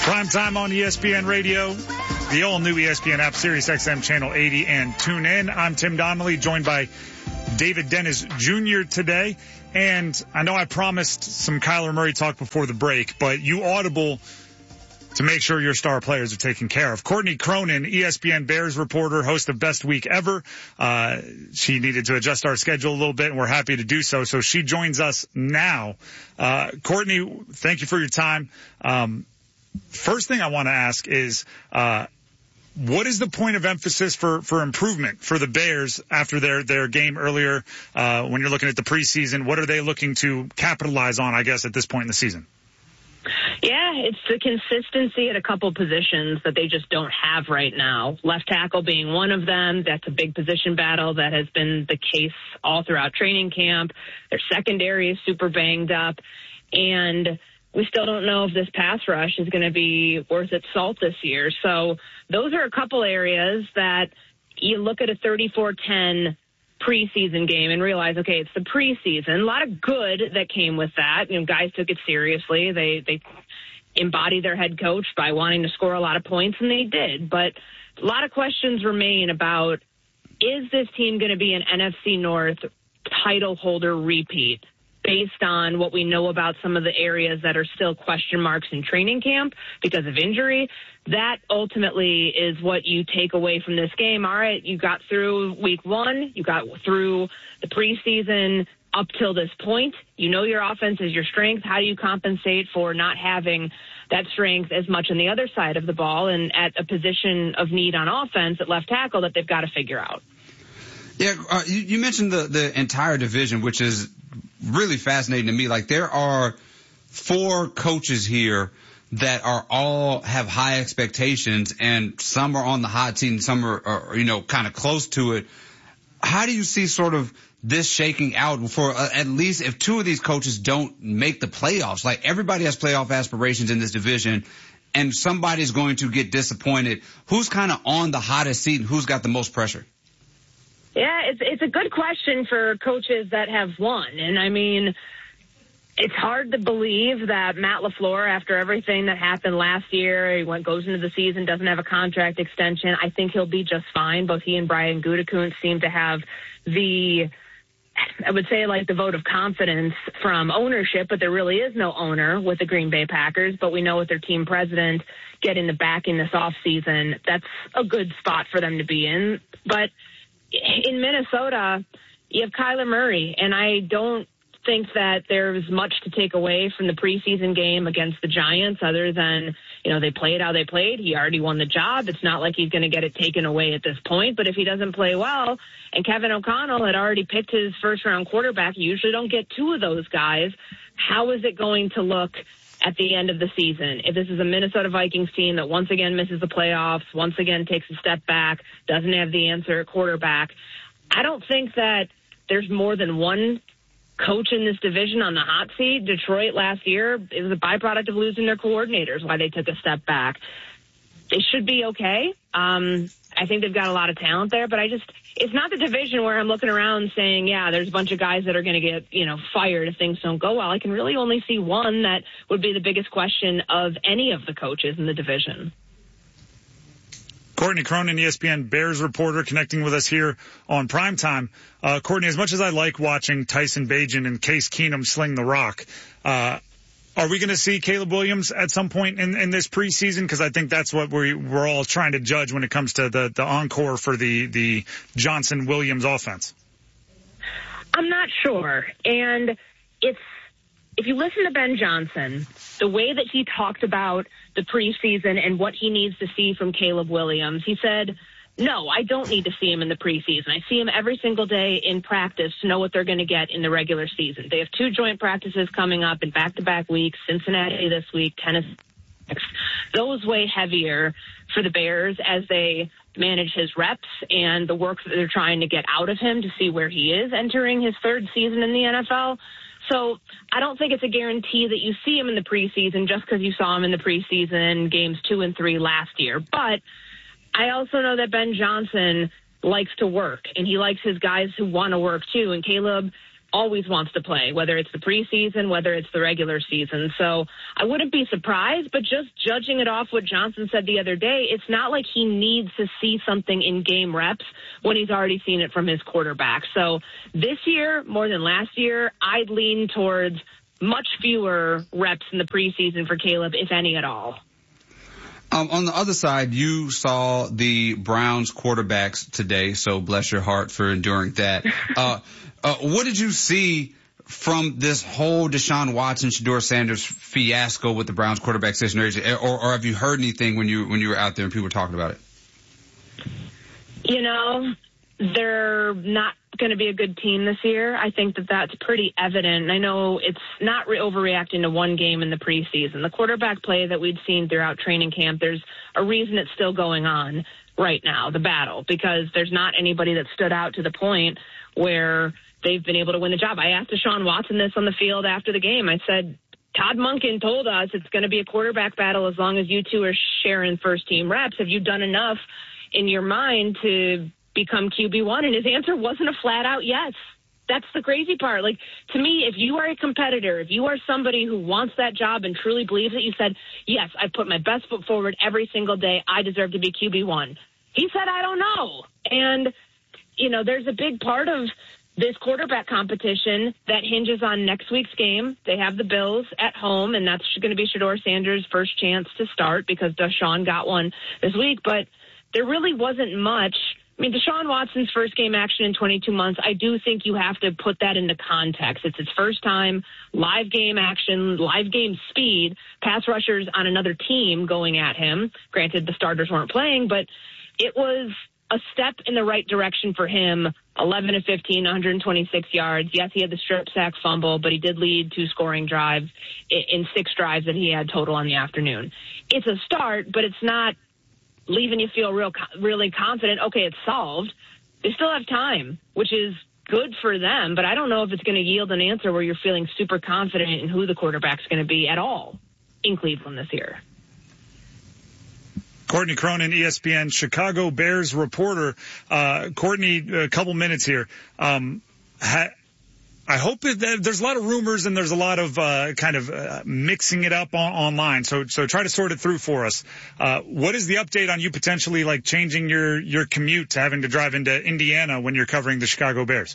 Prime time on ESPN Radio, the all-new ESPN app, Sirius XM Channel 80, and tune in. I'm Tim Donnelly, joined by David Dennis Jr. today. And I know I promised some Kyler Murray talk before the break, but you audible to make sure your star players are taken care of. Courtney Cronin, ESPN Bears reporter, host of Best Week Ever. She needed to adjust our schedule a little bit, and we're happy to do so. So she joins us now. Courtney, thank you for your time. First thing I want to ask is, what is the point of emphasis for improvement for the Bears after their game earlier? When you're looking at the preseason, what are they looking to capitalize on, I guess, at this point in the season? Yeah, it's the consistency at a couple positions that they just don't have right now. Left tackle being one of them. That's a big position battle that has been the case all throughout training camp. Their secondary is super banged up. And we still don't know if this pass rush is going to be worth its salt this year. So those are a couple areas that you look at a 34-10 preseason game and realize, okay, it's the preseason. A lot of good that came with that. You know, guys took it seriously. They embodied their head coach by wanting to score a lot of points, and they did. But a lot of questions remain about, is this team going to be an NFC North title holder repeat? Based on what we know about some of the areas that are still question marks in training camp because of injury, that ultimately is what you take away from this game. All right, you got through week one, you got through the preseason up till this point. You know your offense is your strength. How do you compensate for not having that strength as much on the other side of the ball and at a position of need on offense at left tackle that they've got to figure out? Yeah, you mentioned the entire division, which is really fascinating to me. Like, there are 4 coaches here that are all have high expectations, and some are on the hot seat and some are kind of close to it. How do you see sort of this shaking out for at least if 2 of these coaches don't make the playoffs? Like, everybody has playoff aspirations in this division, and somebody's going to get disappointed. Who's kind of on the hottest seat and who's got the most pressure? Yeah, it's a good question for coaches that have won. And, I mean, it's hard to believe that Matt LaFleur, after everything that happened last year, he goes into the season, doesn't have a contract extension. I think he'll be just fine. Both he and Brian Gutekunst seem to have the vote of confidence from ownership, but there really is no owner with the Green Bay Packers. But we know with their team president getting the backing this offseason, that's a good spot for them to be in. But in Minnesota, you have Kyler Murray, and I don't think that there's much to take away from the preseason game against the Giants other than, they played how they played. He already won the job. It's not like he's going to get it taken away at this point. But if he doesn't play well, and Kevin O'Connell had already picked his first-round quarterback, you usually don't get 2 of those guys. How is it going to look at the end of the season if this is a Minnesota Vikings team that once again misses the playoffs, once again takes a step back, doesn't have the answer at quarterback? I don't think that there's more than one coach in this division on the hot seat. Detroit last year, it was a byproduct of losing their coordinators, why they took a step back. They should be okay. I think they've got a lot of talent there, but it's not the division where I'm looking around saying, yeah, there's a bunch of guys that are going to get, fired if things don't go well. I can really only see one that would be the biggest question of any of the coaches in the division. Courtney Cronin, ESPN Bears reporter, connecting with us here on Primetime. Courtney, as much as I like watching Tyson Bagent and Case Keenum sling the rock, are we going to see Caleb Williams at some point in this preseason? Because I think that's what we're all trying to judge when it comes to the encore for the Johnson-Williams offense. I'm not sure. And if you listen to Ben Johnson, the way that he talked about the preseason and what he needs to see from Caleb Williams, he said, no, I don't need to see him in the preseason. I see him every single day in practice to know what they're going to get in the regular season. They have 2 joint practices coming up in back-to-back weeks, Cincinnati this week, Tennessee next. Those weigh heavier for the Bears as they manage his reps and the work that they're trying to get out of him to see where he is entering his 3rd season in the NFL. So I don't think it's a guarantee that you see him in the preseason just because you saw him in the preseason games 2 and 3 last year. But I also know that Ben Johnson likes to work, and he likes his guys who want to work too. And Caleb always wants to play, whether it's the preseason, whether it's the regular season. So I wouldn't be surprised, but just judging it off what Johnson said the other day, it's not like he needs to see something in game reps when he's already seen it from his quarterback. So this year, more than last year, I'd lean towards much fewer reps in the preseason for Caleb, if any at all. On the other side, you saw the Browns quarterbacks today, so bless your heart for enduring that. What did you see from this whole Deshaun Watson, Shedeur Sanders fiasco with the Browns quarterback situation, or have you heard anything when you were out there and people were talking about it? You know, they're not going to be a good team this year. I think that that's pretty evident. I know it's not overreacting to one game in the preseason. The quarterback play that we'd seen throughout training camp, there's a reason it's still going on right now, the battle, because there's not anybody that stood out to the point where they've been able to win the job. I asked Deshaun Watson this on the field after the game. I said, Todd Monken told us it's going to be a quarterback battle as long as you two are sharing first-team reps. Have you done enough in your mind to become QB1? And his answer wasn't a flat-out yes. That's the crazy part. Like, to me, if you are a competitor, if you are somebody who wants that job and truly believes it, you said, yes, I put my best foot forward every single day. I deserve to be QB1. He said, I don't know. And, you know, there's a big part of this quarterback competition that hinges on next week's game. They have the Bills at home, and that's going to be Shedeur Sanders' first chance to start because Deshaun got one this week. But there really wasn't much. I mean, Deshaun Watson's first game action in 22 months, I do think you have to put that into context. It's his first time, live game action, live game speed, pass rushers on another team going at him. Granted, the starters weren't playing, but it was a step in the right direction for him. 11 of 15, 126 yards. Yes, he had the strip sack fumble, but he did lead 2 scoring drives in 6 drives that he had total on the afternoon. It's a start, but it's not leaving you feel really confident, okay, it's solved. They still have time, which is good for them, but I don't know if it's going to yield an answer where you're feeling super confident in who the quarterback's going to be at all in Cleveland this year. Courtney Cronin, ESPN Chicago Bears reporter. Courtney, a couple minutes here. I hope that there's a lot of rumors and there's a lot of mixing it up online. So try to sort it through for us. What is the update on you potentially like changing your commute to having to drive into Indiana when you're covering the Chicago Bears?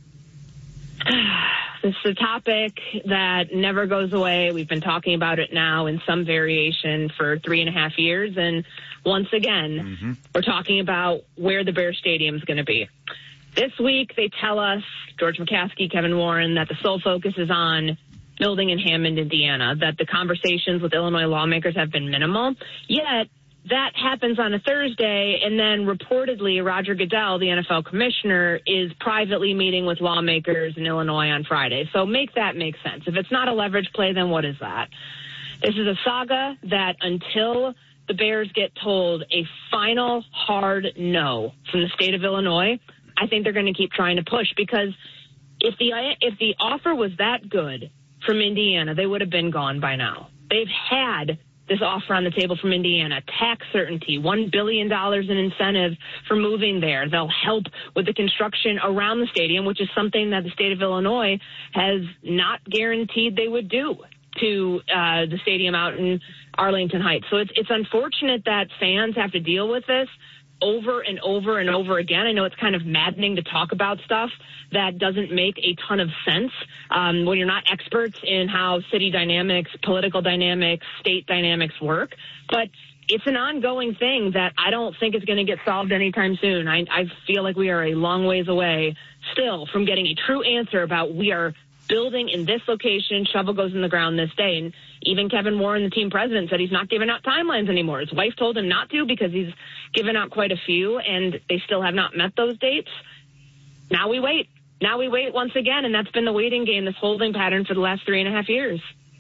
This is a topic that never goes away. We've been talking about it now in some variation for 3.5 years. And once again, we're talking about where the Bears Stadium is going to be. This week, they tell us, George McCaskey, Kevin Warren, that the sole focus is on building in Hammond, Indiana, that the conversations with Illinois lawmakers have been minimal. Yet, that happens on a Thursday, and then reportedly Roger Goodell, the NFL commissioner, is privately meeting with lawmakers in Illinois on Friday. So make that make sense. If it's not a leverage play, then what is that? This is a saga that until the Bears get told a final hard no from the state of Illinois, I think they're going to keep trying to push, because if the offer was that good from Indiana, they would have been gone by now. They've had this offer on the table from Indiana, tax certainty, $1 billion in incentive for moving there. They'll help with the construction around the stadium, which is something that the state of Illinois has not guaranteed they would do to the stadium out in Arlington Heights. So it's unfortunate that fans have to deal with this over and over and over again. I know it's kind of maddening to talk about stuff that doesn't make a ton of sense when you're not experts in how city dynamics, political dynamics, state dynamics work. But it's an ongoing thing that I don't think is going to get solved anytime soon. I feel like we are a long ways away still from getting a true answer about we are building in this location, shovel goes in the ground this day. And even Kevin Warren, the team president, said he's not giving out timelines anymore. His wife told him not to because he's given out quite a few, and they still have not met those dates. Now we wait. Now we wait once again, and that's been the waiting game, this holding pattern for the last 3.5 years.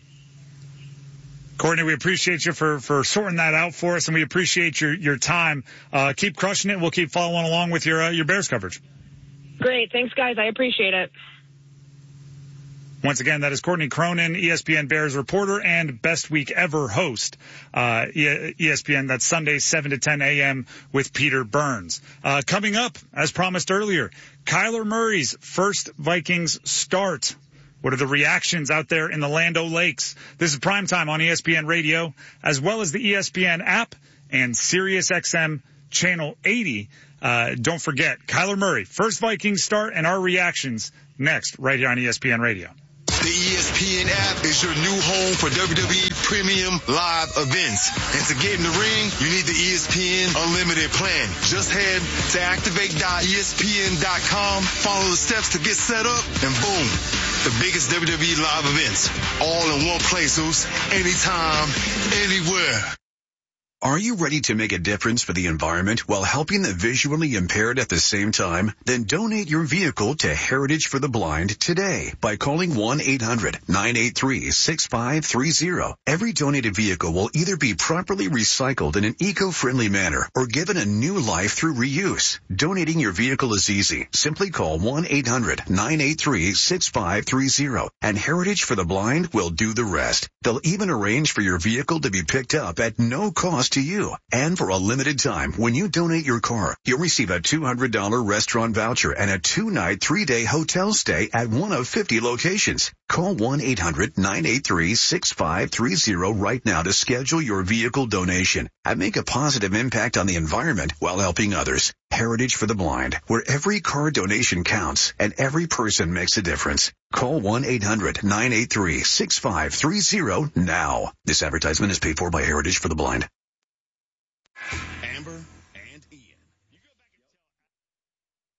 Courtney, we appreciate you for sorting that out for us, and we appreciate your time. Keep crushing it. We'll keep following along with your Bears coverage. Great. Thanks, guys. I appreciate it. Once again, that is Courtney Cronin, ESPN Bears reporter and Best Week Ever host. ESPN, that's Sunday, 7 to 10 a.m. with Peter Burns. Coming up, as promised earlier, Kyler Murray's first Vikings start. What are the reactions out there in the Land O'Lakes? This is Primetime on ESPN Radio, as well as the ESPN app and SiriusXM Channel 80. Don't forget, Kyler Murray, first Vikings start, and our reactions next, right here on ESPN Radio. The ESPN app is your new home for WWE Premium Live events. And to get in the ring, you need the ESPN Unlimited plan. Just head to activate.espn.com, follow the steps to get set up, and boom, the biggest WWE live events. All in one place, Zeus. Anytime, anywhere. Are you ready to make a difference for the environment while helping the visually impaired at the same time? Then donate your vehicle to Heritage for the Blind today by calling 1-800-983-6530. Every donated vehicle will either be properly recycled in an eco-friendly manner or given a new life through reuse. Donating your vehicle is easy. Simply call 1-800-983-6530 and Heritage for the Blind will do the rest. They'll even arrange for your vehicle to be picked up at no cost to you. And for a limited time, when you donate your car, you'll receive a $200 restaurant voucher and a 2-night, 3-day hotel stay at one of 50 locations. Call 1-800-983-6530 right now to schedule your vehicle donation and make a positive impact on the environment while helping others. Heritage for the Blind, where every car donation counts and every person makes a difference. Call 1-800-983-6530 now. This advertisement is paid for by Heritage for the Blind.